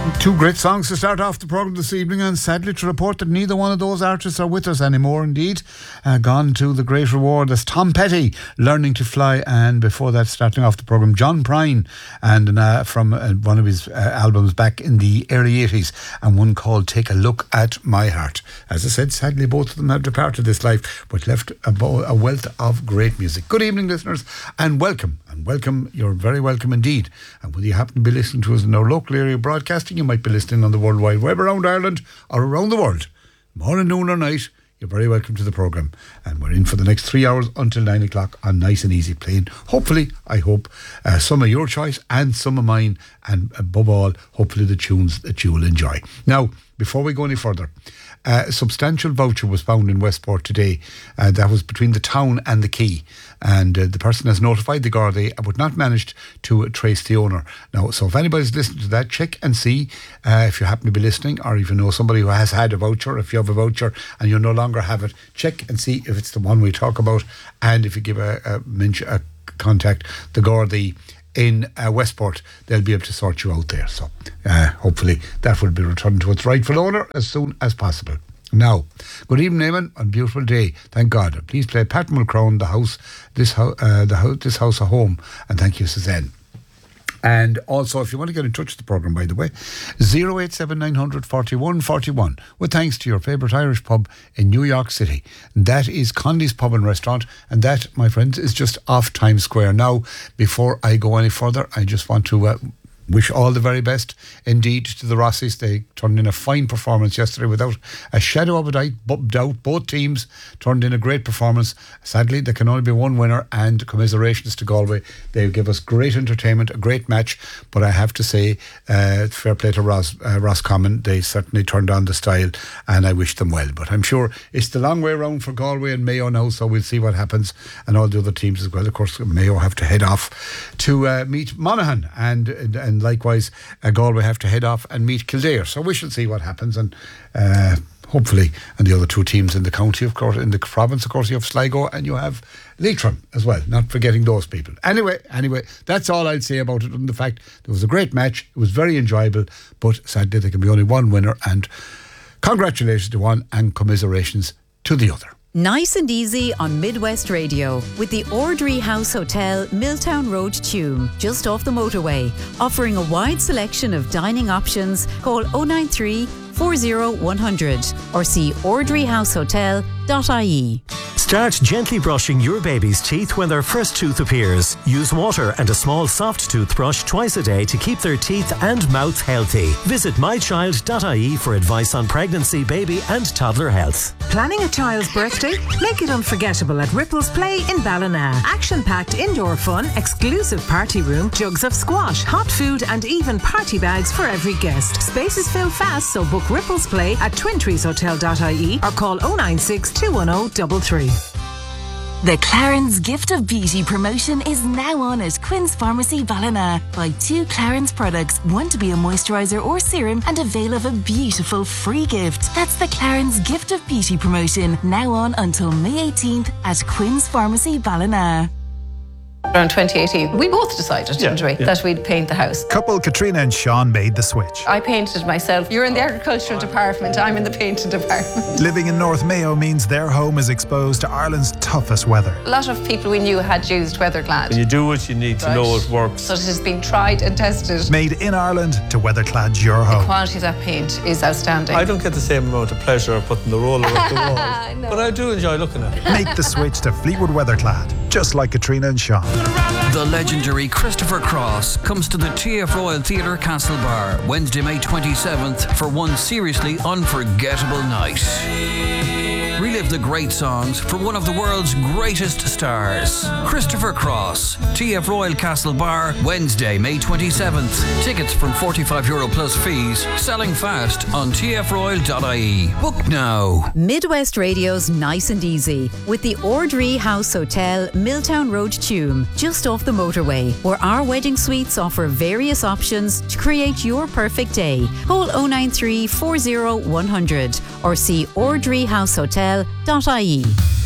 Two great songs to start off the programme this evening, and sadly to report that neither one of those artists are with us anymore indeed. Gone to the great reward as Tom Petty, Learning to Fly, and before that, starting off the programme, John Prine, and from one of his albums back in the early 80s, and one called Take a Look at My Heart. As I said, sadly both of them have departed this life, but left a wealth of great music. Good evening, listeners, and welcome. And welcome, you're very welcome indeed. And whether you happen to be listening to us in our local area broadcasting, you might be listening on the World Wide Web around Ireland or around the world. Morning, noon or night, you're very welcome to the programme. And we're in for the next 3 hours until 9 o'clock on Nice and Easy, playing, hopefully, I hope, some of your choice and some of mine, and above all, hopefully the tunes that you will enjoy. Now, before we go any further, a substantial voucher was found in Westport today. That was between the town and the quay, and the person has notified the Gardaí but not managed to trace the owner. Now, so if anybody's listening to that, check and see if you happen to be listening, or if you know somebody who has had a voucher. If you have a voucher and you no longer have it, check and see if it's the one we talk about, and if you give a contact the Gardaí in Westport, they'll be able to sort you out there. So hopefully that will be returned to its rightful owner as soon as possible. Now, good evening, Eamon, on a beautiful day. Thank God. Please play Pat Mulcrone, This House a Home, and thank you, Suzanne. And also, if you want to get in touch with the programme, by the way, 087 900 41 41, with thanks to your favourite Irish pub in New York City. That is Conley's Pub and Restaurant, and that, my friends, is just off Times Square. Now, before I go any further, I just want to wish all the very best indeed to the Rossies. They turned in a fine performance yesterday without a shadow of a doubt. Both teams turned in a great performance. Sadly, there can only be one winner, and commiserations to Galway. They give us great entertainment, a great match, but I have to say, fair play to Roscommon. They certainly turned on the style, and I wish them well. But I'm sure it's the long way around for Galway and Mayo now, so we'll see what happens, and all the other teams as well. Of course, Mayo have to head off to meet Monaghan, and likewise Galway have to head off and meet Kildare. So we shall see what happens, and hopefully, and the other two teams in the county, of course, in the province, of course, you have Sligo and you have Leitrim as well, not forgetting those people. Anyway, that's all I'll say about it. And the fact there was a great match, it was very enjoyable, but sadly there can be only one winner, and congratulations to one and commiserations to the other. Nice and Easy on Midwest Radio with the Ordry House Hotel, Milltown Road, Tuam, just off the motorway. Offering a wide selection of dining options. Call 093 40 100 or see ordryhousehotel.ie. Start gently brushing your baby's teeth when their first tooth appears. Use water and a small soft toothbrush twice a day to keep their teeth and mouth healthy. Visit mychild.ie for advice on pregnancy, baby and toddler health. Planning a child's birthday? Make it unforgettable at Ripples Play in Ballina. Action-packed indoor fun, exclusive party room, jugs of squash, hot food and even party bags for every guest. Spaces fill fast, so book Ripples Play at twintreeshotel.ie or call 096 210 33. The Clarins Gift of Beauty promotion is now on at Quinn's Pharmacy Ballina. Buy 2 Clarins products, one to be a moisturiser or serum, and avail of a beautiful free gift. That's the Clarins Gift of Beauty promotion, now on until May 18th at Quinn's Pharmacy Ballina. Around 2018, we both decided, didn't we, that we'd paint the house. Couple Katrina and Sean made the switch. I painted myself. You're in the agricultural department, I'm in the painting department. Living in North Mayo means their home is exposed to Ireland's toughest weather. A lot of people we knew had used Weatherclad. When you do it, you need to know it works. So it has been tried and tested. Made in Ireland to Weatherclad your home. The quality of that paint is outstanding. I don't get the same amount of pleasure of putting the roller up the wall, No. but I do enjoy looking at it. Make the switch to Fleetwood Weatherclad, just like Katrina and Sean. The legendary Christopher Cross comes to the TF Royal Theatre Castlebar Wednesday, May 27th for one seriously unforgettable night. Relive the great songs from one of the world's greatest stars. Christopher Cross, TF Royal Castlebar, Wednesday, May 27th. Tickets from €45 plus fees. Selling fast on tfroyal.ie. Book now. Midwest Radio's Nice and Easy with the Ordry House Hotel, Milltown Road, Tuam, just off the motorway, where our wedding suites offer various options to create your perfect day. Call 093 40 100 or see ordryhousehotel.ie.